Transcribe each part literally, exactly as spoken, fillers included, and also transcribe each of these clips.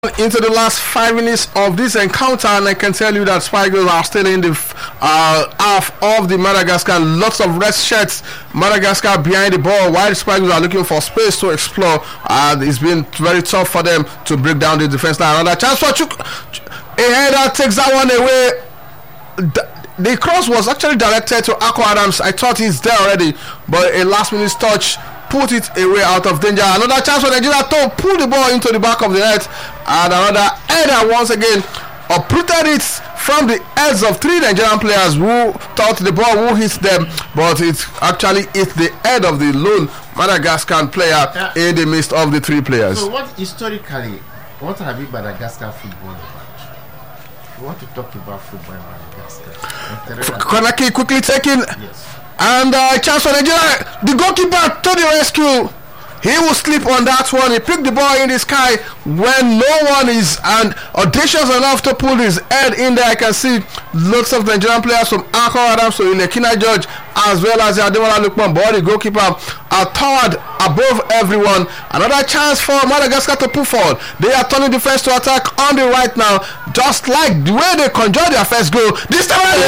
Into the last five minutes of this encounter, and I can tell you that Spikers are still in the uh, half of the Madagascar. Lots of red shirts. Madagascar behind the ball while Spikers are looking for space to explore. Uh, it's been very tough for them to break down the defense line. Another chance for Chuk. A header takes that one away. The, the cross was actually directed to Ako Adams. I thought he's there already, but a last minute touch put it away out of danger. Another chance for Nigeria to pull the ball into the back of the net, and another header once again uprooted it from the heads of three Nigerian players who thought the ball will hit them, but it actually hit the head of the lone Madagascar player yeah. in the midst of the three players. So what historically, what have you Madagascar football about? You want to talk about football in Madagascar? Konaki quickly taken. Yes. And uh, chance for Nigeria. The goalkeeper to the rescue. He will slip on that one. He picked the ball in the sky when no one is and audacious enough to pull his head in there. I can see lots of Nigerian players from Ako Adams to Ilekina George as well as Ademola Lukman, but the goalkeeper are towered above everyone. Another chance for Madagascar to pull forward. They are turning defense to attack on the right now, just like the way they conjured their first goal. This time around,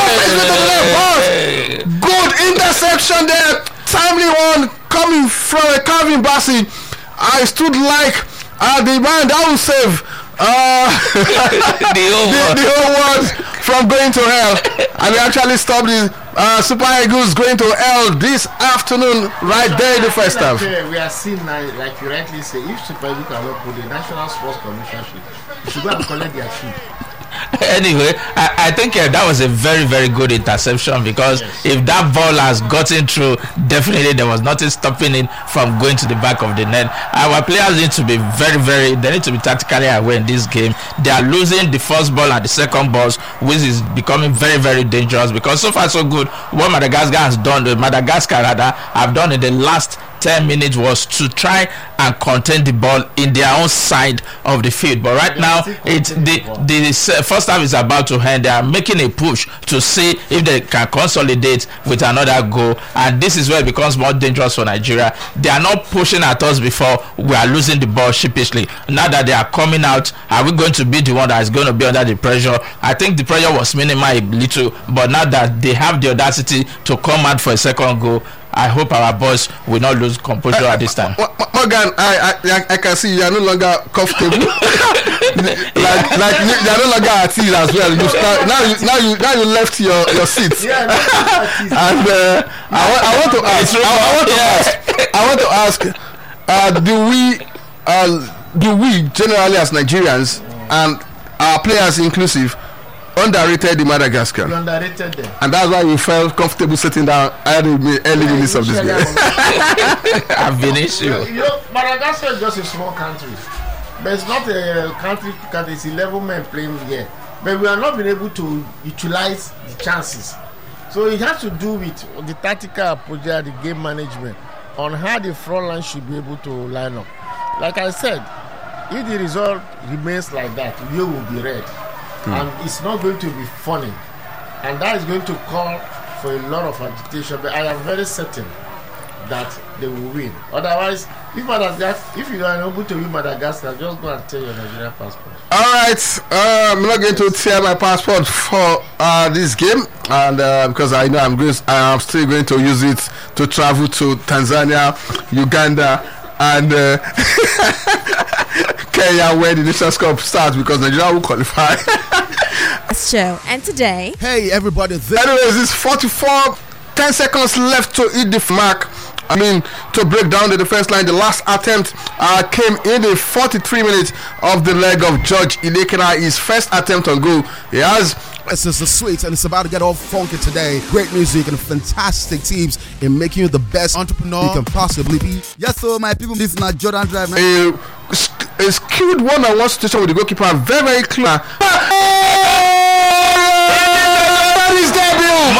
hey, good interception there. Timely one coming from a Calvin Bassey. I stood like uh, the man that will save uh, the, whole the, the whole world from going to hell. And they actually stopped the uh, Super Eagles going to hell this afternoon, right so there in the first half. Like, uh, we are seeing now, like you rightly say, if Super Eagles cannot put the National Sports Commission, you should go and collect their shoe. Anyway, I, I think uh, that was a very, very good interception because yes. if that ball has gotten through, definitely there was nothing stopping it from going to the back of the net. Our players need to be very, very, they need to be tactically aware in this game. They are losing the first ball and the second balls, which is becoming very, very dangerous because so far so good. What Madagascar has done, uh, Madagascar rather, have done in the last ten minutes was to try and contain the ball in their own side of the field, but right now it's the the first half is about to end. They are making a push to see if they can consolidate with another goal, and this is where it becomes more dangerous for Nigeria. They are not pushing at us before we are losing the ball sheepishly. Now that they are coming out, are we going to be the one that is going to be under the pressure? I think the pressure was minimal a little, but now that they have the audacity to come out for a second goal, I hope our boys will not lose composure uh, at this time. Morgan, I, I I can see you are no longer comfortable. like like you, you are no longer at ease as well. You start, now you now you now you left your your seat. Yeah, and uh, I, want, I want to ask. I, I want to ask. I want to ask. Uh, do we uh, do we generally as Nigerians and our players inclusive underrated the Madagascar? You underrated them, and that's why we felt comfortable sitting down at the early yeah, minutes of this game. I've been issue. You know, Madagascar is just a small country, but it's not a country because it's eleven men playing here. But we are not been able to utilize the chances. So it has to do with the tactical approach, the game management, on how the front line should be able to line up. Like I said, if the result remains like that, you will be red. Hmm. And it's not going to be funny, and that is going to call for a lot of agitation. But I am very certain that they will win. Otherwise, if Madagascar, if you are unable to win Madagascar, just go and tear your Nigerian passport. All right, uh, I'm not going to tear my passport for uh, this game, and uh, because I know I'm going, I'm still going to use it to travel to Tanzania, Uganda, and uh, Kenya, where the Nations Cup starts, because Nigeria will qualify. Show and today, hey everybody, this anyways, it's forty-four, ten seconds left to hit the mark. I mean, to break down the defense line. The last attempt uh, came in the forty-three minutes of the leg of George Ilekina, his first attempt on goal. He has This is the Sweets, and it's about to get all funky today. Great music and fantastic teams in making you the best entrepreneur you can possibly be. Yes, so my people, this is not Jordan Drive. A, a skilled one-on-one situation with the goalkeeper, very, very clear. His debut.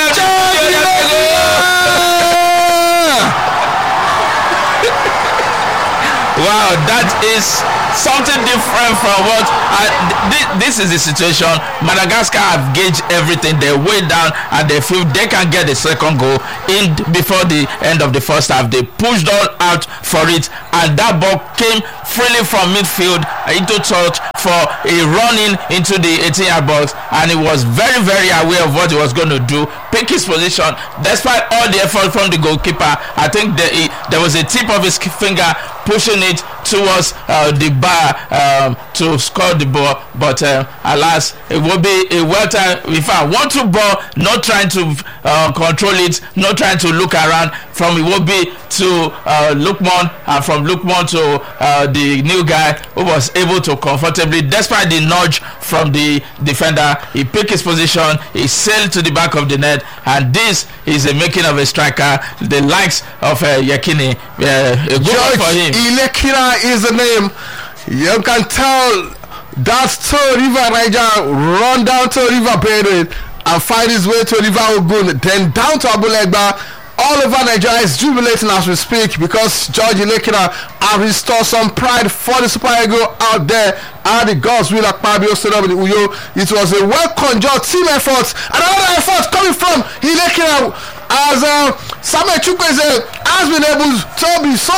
Wow, that is something different from what uh, th- this is the situation. Madagascar have gauged everything. They're way down and they feel they can get the second goal in before the end of the first half. They pushed all out for it, and that ball came freely from midfield into touch for a running into the eighteen-yard box, and he was very, very aware of what he was going to do, pick his position, despite all the effort from the goalkeeper. I think the, he, there was a tip of his finger pushing it towards uh, the bar um, to score the ball, but uh, alas, it will be a well-timed, in fact, one-two ball, not trying to uh, control it, not trying to look around, from Iwobi to uh, Lukman, and from Lukman to uh, the new guy who was able to comfortably, despite the nudge from the defender, he picked his position, he sailed to the back of the net, and this is the making of a striker, the likes of uh, Yekini. Uh, a good one for him. Ilekina is the name. You can tell that's to River Niger, run down to River Benue and find his way to River Ogun, then down to Abulegba. All over Nigeria is jubilating as we speak because George Ilekina has restored some pride for the Super Eagles out there at the Godswill Akpabio Stadium in Uyo. It was a well-conjured team effort, and another effort coming from Ilekina as uh, Samuel Chukwueze has been able to be so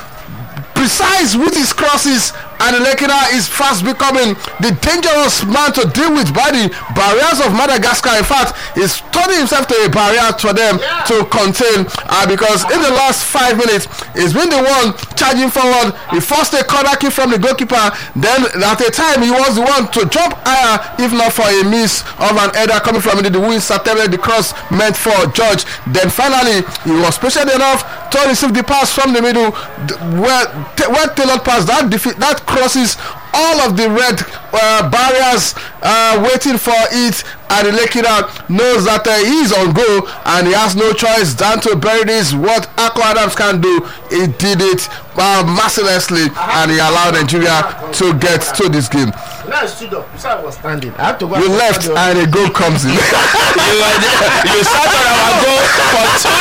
precise with his crosses, and Ilekina is fast becoming the dangerous man to deal with by the barriers of Madagascar. In fact, he's turning himself to a barrier for them yeah. to contain uh, because in the last five minutes, he's been the one charging forward. He forced a corner kick from the goalkeeper. Then at a time, he was the one to jump higher, if not for a miss of an header coming from the wing. Saturday, the cross meant for George. Then finally, he was patient enough to receive the pass from the middle, where where tailored pass that defeat that crosses all of the red uh, barriers uh, waiting for it, and Ilekina knows that uh, he's on goal and he has no choice than to bury this. What Ako Adams can do, he did it uh, mercilessly, and he allowed Nigeria to get to this game. I stood up. I was standing. I had to go. You left and a goal comes in. you you sat on our goal for too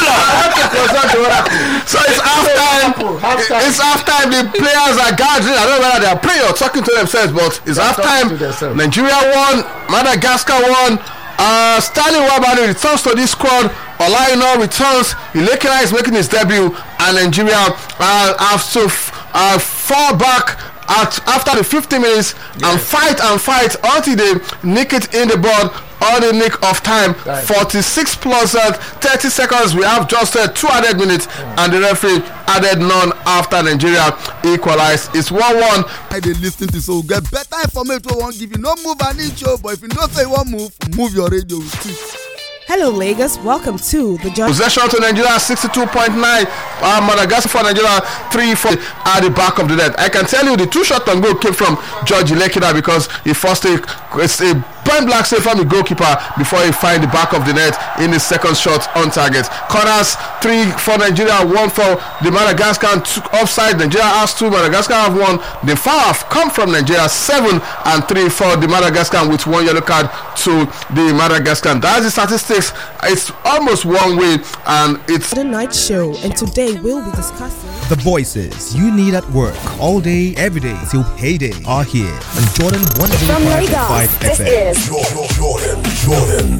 long. So it's half time. It's half time. The players are gathering. I don't know whether they are praying or talking to themselves, but it's half time. Nigeria won. Madagascar won. Uh, Stanley Wabani returns to this squad. Olajuwon returns. Ilekina is making his debut, and Nigeria uh, have to f- uh, fall back at after the fifty minutes yes. and fight and fight until they nick it in the board on the nick of time. Right. forty-six plus uh, thirty seconds. We have just uh, two added minutes, mm. and the referee added none after Nigeria equalized. It's one one. I dey listen to so get better information. Won't give you no move an inch, but if you don't say one move, move your radio with it. Hello, Lagos. Welcome to the John. Possession to Nigeria sixty-two point nine. Uh, Madagascar for Nigeria three four at the back of the net. I can tell you the two shot on goal came from George Ilekina because he forced a, a point blank save from the goalkeeper before he find the back of the net in his second shot on target. Corners three for Nigeria, one for the Madagascar, and two offside. Nigeria has two, Madagascar have one. The foul have come from Nigeria, seven and three for the Madagascar with one yellow card to the Madagascar. That's the statistics. It's almost one way, and it's the night show, and today we'll be discussing the voices you need at work all day, every day till payday are here on Jordan one oh five point five F M. Jordan, Jordan,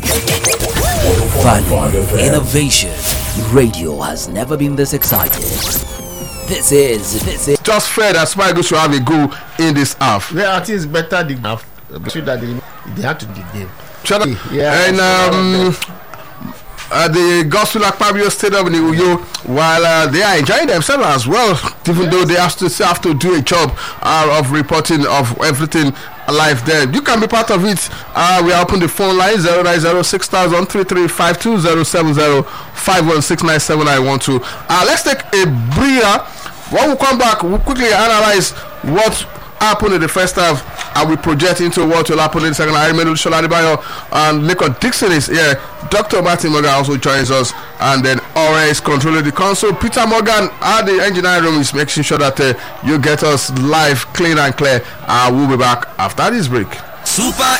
Value, innovation. Radio has never been this excited. This is, this is just fair that Super Eagles should have a goal in this half. Yeah, I think it's better the half. Sure that they, they have to the game. Shut up. Yeah, and um, uh, the Godswill Akpabio Stadium in Uyo, while uh, they are enjoying themselves as well, even yes. though they have to have to do a job uh, of reporting of everything live there. You can be part of it. Uh, we open the phone line zero nine zero six thousand three three five two zero seven zero five one six nine seven nine one two. Uh, let's take a breather. When we come back, we'll quickly analyze what happened in the first half, and we project into what will happen in the second half. Emmanuel Sholadibayo and Lincoln Dixon is here. Doctor Martin Morgan also joins us, and then Ora is controlling the console. Peter Morgan at the engineering room is making sure that uh, you get us live, clean and clear. Uh, we'll be back after this break. Super